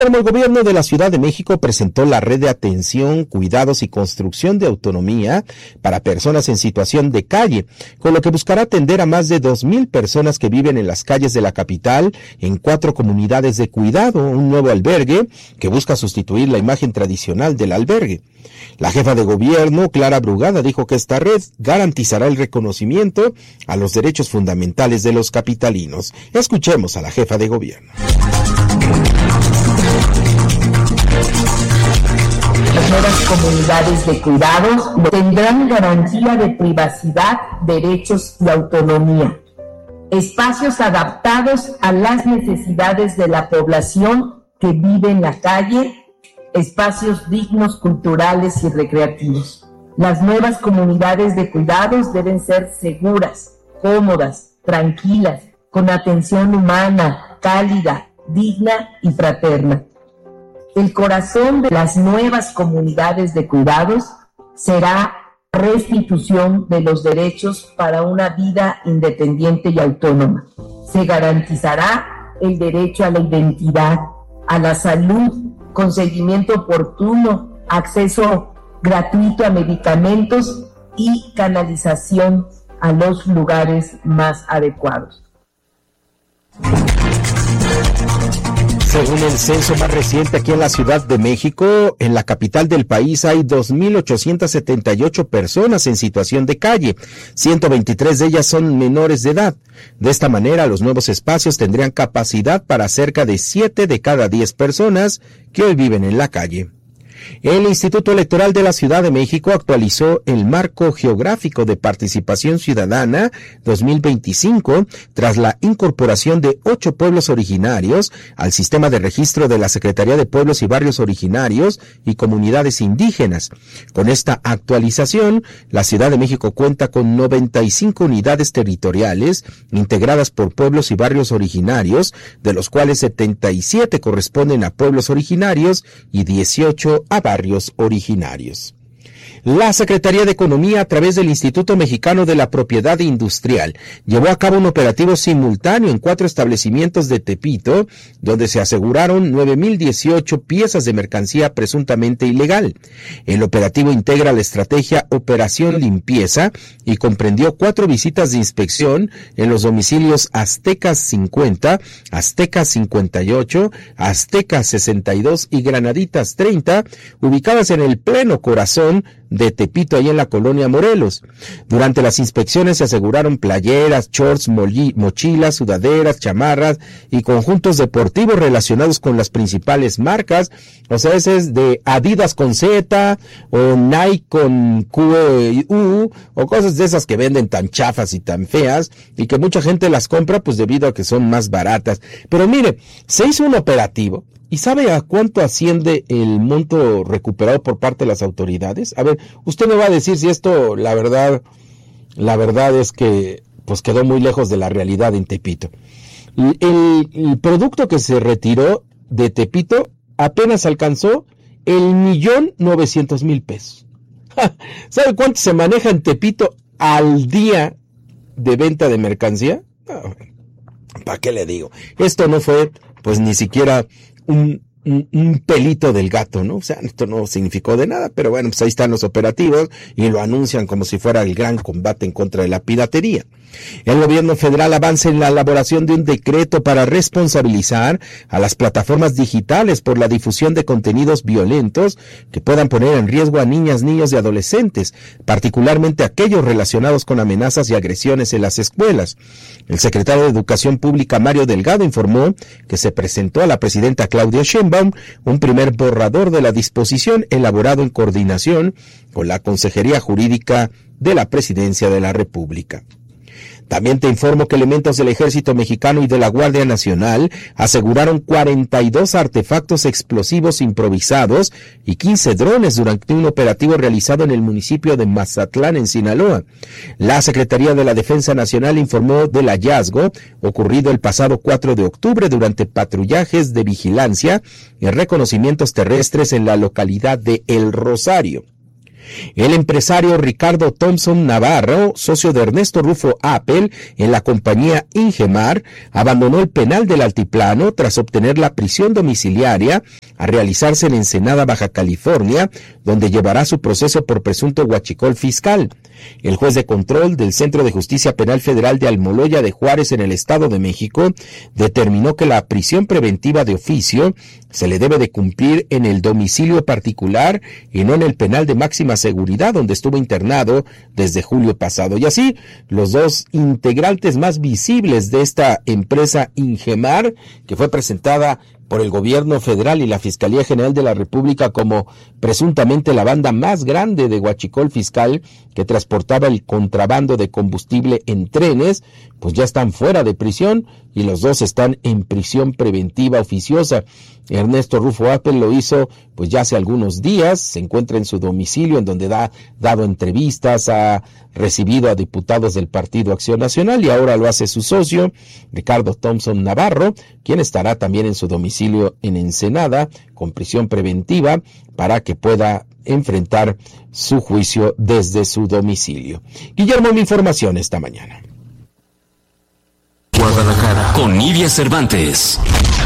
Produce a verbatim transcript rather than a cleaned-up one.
El gobierno de la Ciudad de México presentó la red de atención, cuidados y construcción de autonomía para personas en situación de calle, con lo que buscará atender a más de dos mil personas que viven en las calles de la capital en cuatro comunidades de cuidado, un nuevo albergue que busca sustituir la imagen tradicional del albergue. La jefa de gobierno, Clara Brugada, dijo que esta red garantizará el reconocimiento a los derechos fundamentales de los capitalinos. Escuchemos a la jefa de gobierno. Las nuevas comunidades de cuidados tendrán garantía de privacidad, derechos y autonomía. Espacios adaptados a las necesidades de la población que vive en la calle, espacios dignos, culturales y recreativos. Las nuevas comunidades de cuidados deben ser seguras, cómodas, tranquilas, con atención humana, cálida, digna y fraterna. El corazón de las nuevas comunidades de cuidados será restitución de los derechos para una vida independiente y autónoma. Se garantizará el derecho a la identidad, a la salud, con seguimiento oportuno, acceso gratuito a medicamentos y canalización a los lugares más adecuados. Según el censo más reciente aquí en la Ciudad de México, en la capital del país hay dos mil ochocientas setenta y ocho personas en situación de calle. ciento veintitrés de ellas son menores de edad. De esta manera, los nuevos espacios tendrían capacidad para cerca de siete de cada diez personas que hoy viven en la calle. El Instituto Electoral de la Ciudad de México actualizó el Marco Geográfico de Participación Ciudadana dos mil veinticinco tras la incorporación de ocho pueblos originarios al sistema de registro de la Secretaría de Pueblos y Barrios Originarios y Comunidades Indígenas. Con esta actualización, la Ciudad de México cuenta con noventa y cinco unidades territoriales integradas por pueblos y barrios originarios, de los cuales setenta y siete corresponden a pueblos originarios y dieciocho a barrios originarios. La Secretaría de Economía, a través del Instituto Mexicano de la Propiedad Industrial, llevó a cabo un operativo simultáneo en cuatro establecimientos de Tepito, donde se aseguraron nueve mil dieciocho piezas de mercancía presuntamente ilegal. El operativo integra la estrategia Operación Limpieza y comprendió cuatro visitas de inspección en los domicilios Aztecas cincuenta, Aztecas cincuenta y ocho, Aztecas sesenta y dos y Granaditas treinta, ubicadas en el pleno corazón de Tepito, ahí en la colonia Morelos. Durante las inspecciones se aseguraron playeras, shorts, mochilas, sudaderas, chamarras y conjuntos deportivos relacionados con las principales marcas, o sea, ese es de Adidas con Z, o Nike con Q U, o cosas de esas que venden tan chafas y tan feas, y que mucha gente las compra pues debido a que son más baratas. Pero mire, se hizo un operativo. ¿Y sabe a cuánto asciende el monto recuperado por parte de las autoridades? A ver, usted me va a decir si esto, la verdad, la verdad es que pues quedó muy lejos de la realidad en Tepito. El, el producto que se retiró de Tepito apenas alcanzó el millón novecientos mil pesos. ¿Sabe cuánto se maneja en Tepito al día de venta de mercancía? No, ¿para qué le digo? Esto no fue, pues ni siquiera Un, un, un pelito del gato, ¿no? O sea, esto no significó de nada, pero bueno, pues ahí están los operativos y lo anuncian como si fuera el gran combate en contra de la piratería. El gobierno federal avanza en la elaboración de un decreto para responsabilizar a las plataformas digitales por la difusión de contenidos violentos que puedan poner en riesgo a niñas, niños y adolescentes, particularmente aquellos relacionados con amenazas y agresiones en las escuelas. El secretario de Educación Pública, Mario Delgado, informó que se presentó a la presidenta Claudia Sheinbaum un primer borrador de la disposición elaborado en coordinación con la Consejería Jurídica de la Presidencia de la República. También te informo que elementos del Ejército Mexicano y de la Guardia Nacional aseguraron cuarenta y dos artefactos explosivos improvisados y quince drones durante un operativo realizado en el municipio de Mazatlán, en Sinaloa. La Secretaría de la Defensa Nacional informó del hallazgo ocurrido el pasado cuatro de octubre durante patrullajes de vigilancia y reconocimientos terrestres en la localidad de El Rosario. El empresario Ricardo Thompson Navarro, socio de Ernesto Rufo Apple en la compañía Ingemar, abandonó el penal del Altiplano tras obtener la prisión domiciliaria a realizarse en Ensenada, Baja California, donde llevará su proceso por presunto huachicol fiscal. El juez de control del Centro de Justicia Penal Federal de Almoloya de Juárez en el Estado de México determinó que la prisión preventiva de oficio se le debe de cumplir en el domicilio particular y no en el penal de máxima seguridad donde estuvo internado desde julio pasado. Y así, los dos integrantes más visibles de esta empresa Ingemar, que fue presentada por el gobierno federal y la Fiscalía General de la República como presuntamente la banda más grande de huachicol fiscal que transportaba el contrabando de combustible en trenes, pues ya están fuera de prisión y los dos están en prisión preventiva oficiosa. Ernesto Rufo Apple lo hizo pues ya hace algunos días, se encuentra en su domicilio en donde ha dado entrevistas, ha recibido a diputados del Partido Acción Nacional y ahora lo hace su socio, Ricardo Thompson Navarro, quien estará también en su domicilio en Ensenada con prisión preventiva para que pueda enfrentar su juicio desde su domicilio. Guillermo, mi información esta mañana. Guadalajara con Nidia Cervantes.